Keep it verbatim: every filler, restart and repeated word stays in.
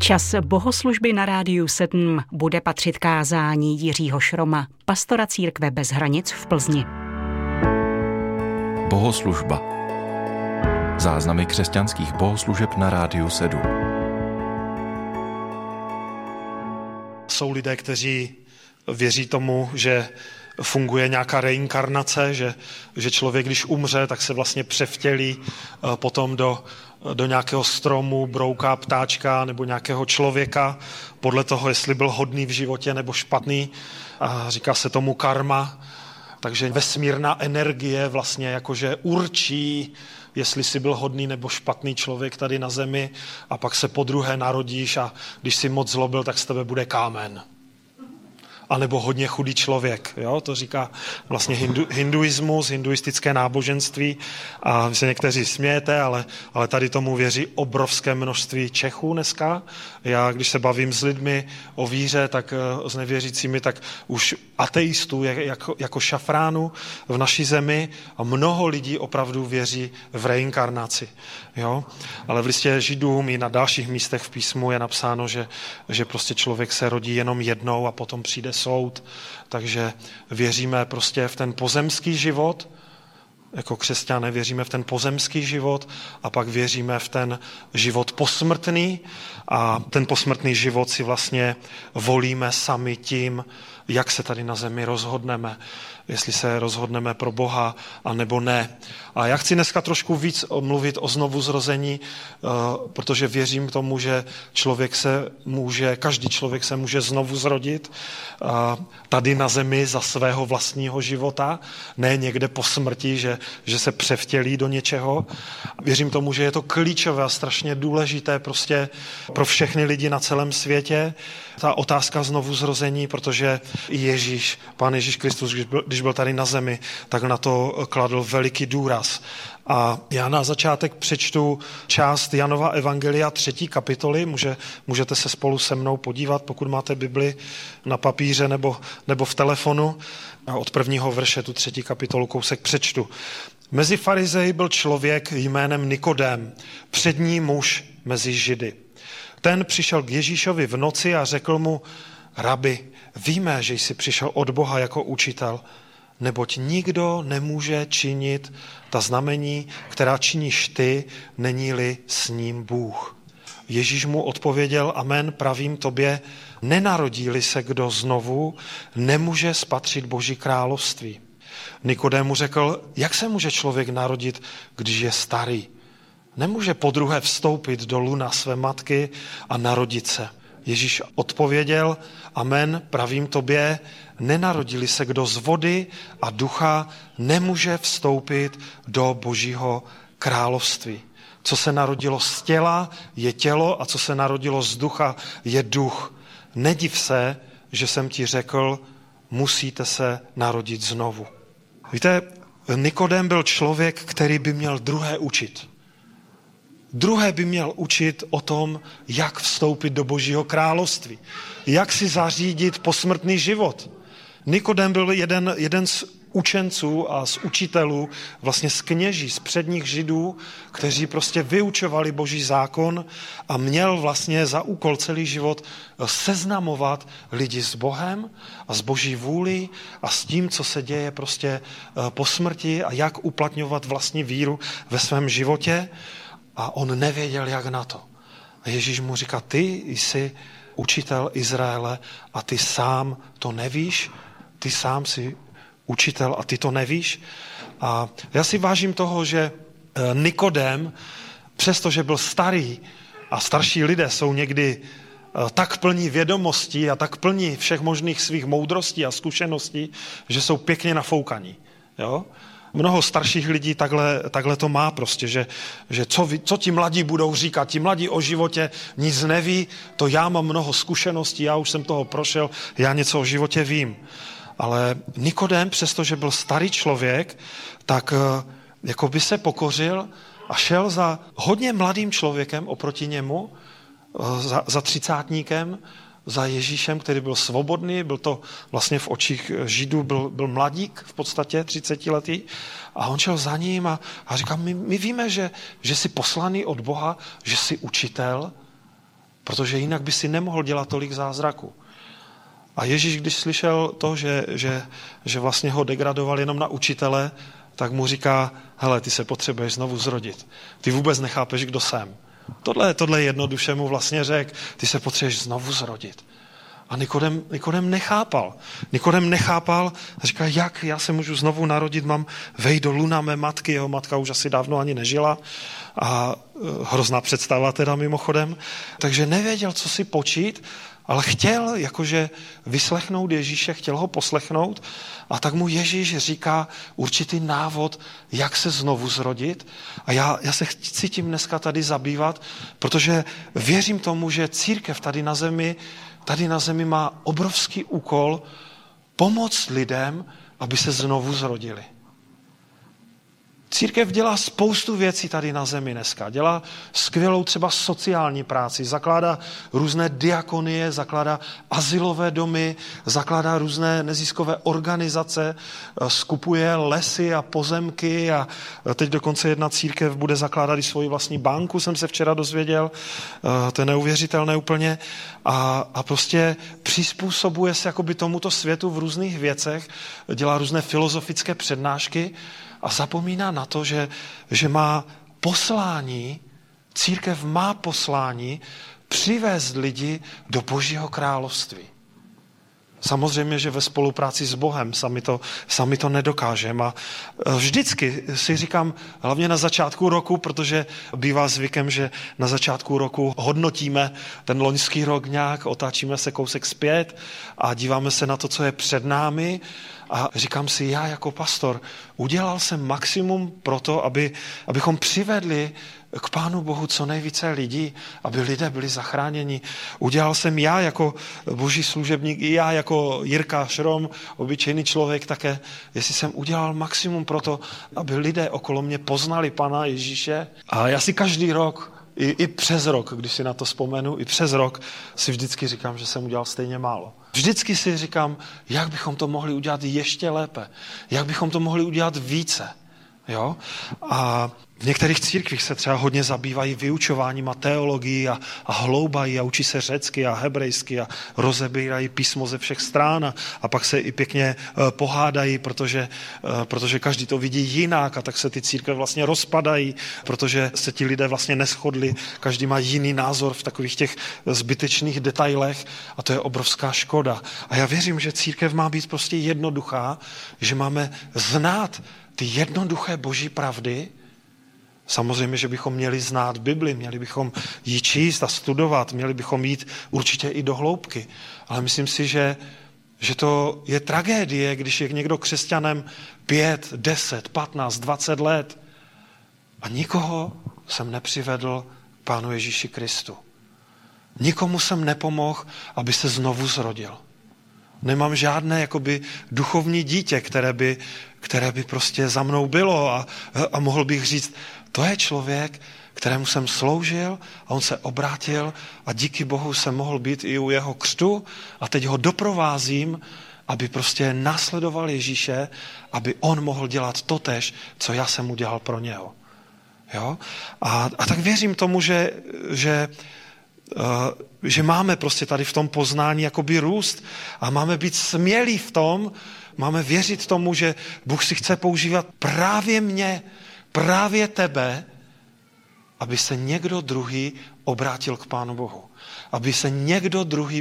Čas bohoslužby na Rádiu sedm bude patřit kázání Jiřího Šroma, pastora Církve bez hranic v Plzni. Bohoslužba. Záznamy křesťanských bohoslužeb na Rádiu sedm. Jsou lidé, kteří věří tomu, že funguje nějaká reinkarnace, že, že člověk, když umře, tak se vlastně převtělí potom do, do nějakého stromu, brouka, ptáčka nebo nějakého člověka, podle toho, jestli byl hodný v životě nebo špatný. A říká se tomu karma. Takže vesmírná energie vlastně jakože určí, jestli jsi byl hodný nebo špatný člověk tady na zemi, a pak se podruhé narodíš a když jsi moc zlobil, tak z tebe bude kámen. A nebo hodně chudý člověk. Jo? To říká vlastně hindu, hinduismus, hinduistické náboženství. A vy se někteří smějete, ale, ale tady tomu věří obrovské množství Čechů dneska. Já, když se bavím s lidmi o víře, tak s nevěřícími, tak už ateistů je jako, jako šafránu v naší zemi a mnoho lidí opravdu věří v reinkarnaci. Jo? Ale v listě Židům i na dalších místech v písmu je napsáno, že, že prostě člověk se rodí jenom jednou a potom přijde soud. Takže věříme prostě v ten pozemský život, jako křesťané věříme v ten pozemský život a pak věříme v ten život posmrtný a ten posmrtný život si vlastně volíme sami tím, jak se tady na zemi rozhodneme, jestli se rozhodneme pro Boha a nebo ne. A já chci dneska trošku víc mluvit o znovuzrození, protože věřím tomu, že člověk se může, každý člověk se může znovu zrodit tady na zemi za svého vlastního života, ne někde po smrti, že, že se převtělí do něčeho. Věřím tomu, že je to klíčové a strašně důležité prostě pro všechny lidi na celém světě, ta otázka znovuzrození, protože Ježíš, Pán Ježíš Kristus, když byl, když byl tady na zemi, tak na to kladl veliký důraz. A já na začátek přečtu část Janova evangelia třetí kapitoly, Může, můžete se spolu se mnou podívat, pokud máte Bibli na papíře nebo, nebo v telefonu. A od prvního verše tu třetí kapitolu kousek přečtu. Mezi farizeji byl člověk jménem Nikodém, přední muž mezi Židy. Ten přišel k Ježíšovi v noci a řekl mu: Rabi, víme, že jsi přišel od Boha jako učitel, neboť nikdo nemůže činit ta znamení, která činíš ty, není-li s ním Bůh. Ježíš mu odpověděl: Amen, pravím tobě, nenarodí-li se kdo znovu, nemůže spatřit Boží království. Nikodém mu řekl: Jak se může člověk narodit, když je starý? Nemůže podruhé vstoupit do luna své matky a narodit se. Ježíš odpověděl: Amen, pravím tobě, nenarodili se kdo z vody a ducha, nemůže vstoupit do Božího království. Co se narodilo z těla, je tělo, a co se narodilo z ducha, je duch. Nediv se, že jsem ti řekl, musíte se narodit znovu. Víte, Nikodém byl člověk, který by měl druhé učit. Druhé by měl učit o tom, jak vstoupit do Božího království, jak si zařídit posmrtný život. Nikodém byl jeden, jeden z učenců a z učitelů, vlastně z kněží, z předních Židů, kteří prostě vyučovali Boží zákon a měl vlastně za úkol celý život seznamovat lidi s Bohem a s Boží vůlí a s tím, co se děje prostě po smrti a jak uplatňovat vlastní víru ve svém životě. A on nevěděl, jak na to. A Ježíš mu říká: ty jsi učitel Izraele a ty sám to nevíš? Ty sám jsi učitel a ty to nevíš? A já si vážím toho, že Nikodém, přestože byl starý, a starší lidé jsou někdy tak plní vědomostí a tak plní všech možných svých moudrostí a zkušeností, že jsou pěkně nafoukaní. Jo? Mnoho starších lidí takhle, takhle to má prostě, že, že co, vy, co ti mladí budou říkat, ti mladí o životě nic neví, to já mám mnoho zkušeností, já už jsem toho prošel, já něco o životě vím. Ale Nikodém, přestože byl starý člověk, tak jako by se pokořil a šel za hodně mladým člověkem oproti němu, za, za třicátníkem, za Ježíšem, který byl svobodný, byl to vlastně v očích Židů, byl, byl mladík v podstatě, třicetiletý, a on šel za ním a, a říkal: my, my víme, že, že jsi poslaný od Boha, že jsi učitel, Protože jinak by si nemohl dělat tolik zázraků. A Ježíš, když slyšel to, že, že, že vlastně ho degradoval jenom na učitele, tak mu říká, hele, ty se potřebuješ znovu zrodit. Ty vůbec nechápeš, kdo jsem. Tohle, tohle jednoduše mu vlastně řekl, ty se potřebuješ znovu zrodit. A Nikodem, Nikodem nechápal. Nikodem nechápal a říká, jak já se můžu znovu narodit, mám vejít do luna mé matky, jeho matka už asi dávno ani nežila. A hrozná představa teda mimochodem. Takže nevěděl, co si počít, ale chtěl jakože vyslechnout Ježíše, chtěl ho poslechnout a tak mu Ježíš říká určitý návod, jak se znovu zrodit. A já, já se chci tím dneska tady zabývat, protože věřím tomu, že církev tady na zemi, tady na zemi má obrovský úkol pomoct lidem, aby se znovu zrodili. Církev dělá spoustu věcí tady na zemi dneska. Dělá skvělou třeba sociální práci, zakládá různé diakonie, zakládá azylové domy, zakládá různé neziskové organizace, skupuje lesy a pozemky a teď dokonce jedna církev bude zakládat i svoji vlastní banku, jsem se včera dozvěděl, to je neuvěřitelné úplně a, a prostě přizpůsobuje se jakoby tomuto světu v různých věcech, dělá různé filozofické přednášky, a zapomíná na to, že, že má poslání, církev má poslání přivést lidi do Božího království. Samozřejmě, že ve spolupráci s Bohem sami to, sami to nedokážeme. A vždycky si říkám, hlavně na začátku roku, protože bývá zvykem, že na začátku roku hodnotíme ten loňský rok nějak, otáčíme se kousek zpět a díváme se na to, co je před námi. A říkám si, já jako pastor udělal jsem maximum pro to, aby, abychom přivedli k Pánu Bohu co nejvíce lidí, aby lidé byli zachráněni. Udělal jsem já jako boží služebník, i já jako Jirka Šrom, obyčejný člověk také, jestli jsem udělal maximum pro to, aby lidé okolo mě poznali Pana Ježíše. A já si každý rok, i, i přes rok, když si na to vzpomenu, i přes rok si vždycky říkám, že jsem udělal stejně málo. Vždycky si říkám, jak bychom to mohli udělat ještě lépe, jak bychom to mohli udělat více. Jo? A v některých církvích se třeba hodně zabývají vyučováním a teologií a, a hloubají a učí se řecky a hebrejsky a rozebírají písmo ze všech strán a, a pak se i pěkně uh, pohádají, protože, uh, protože každý to vidí jinak a tak se ty církve vlastně rozpadají, protože se ti lidé vlastně neshodli, každý má jiný názor v takových těch zbytečných detailech a to je obrovská škoda. A já věřím, že církev má být prostě jednoduchá, že máme znát ty jednoduché boží pravdy. Samozřejmě, že bychom měli znát Bibli, měli bychom ji číst a studovat, měli bychom jít určitě i do hloubky. Ale myslím si, že, že to je tragédie, když je někdo křesťanem pět, deset, patnáct, dvacet let a nikoho jsem nepřivedl k Pánu Ježíši Kristu. Nikomu jsem nepomohl, aby se znovu zrodil. Nemám žádné jakoby duchovní dítě, které by, které by prostě za mnou bylo a, a mohl bych říct, to je člověk, kterému jsem sloužil a on se obrátil a díky Bohu jsem mohl být i u jeho křtu a teď ho doprovázím, aby prostě následoval Ježíše, aby on mohl dělat totéž, co já jsem udělal pro něho. Jo? A, a tak věřím tomu, že, že Uh, že máme prostě tady v tom poznání jakoby růst a máme být smělí v tom, máme věřit tomu, že Bůh si chce používat právě mě, právě tebe, aby se někdo druhý obrátil k Pánu Bohu. Aby se někdo druhý